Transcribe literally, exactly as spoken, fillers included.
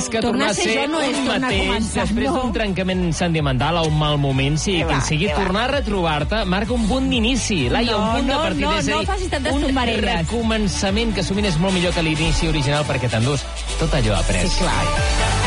és que tornar, tornar a ser jo no és un tornar a mateix, començar, després no. d'un trencament sentimental o un mal moment, sí, Que que va, sigui que tornar a retrobar-te, marca un punt d'inici. Laia, No, un punt no, de partida. no, és a no dir, facis tantes un tombarelles. recomençament que sovint és molt millor que l'inici original perquè t'endús tot allò après. Sí, clar.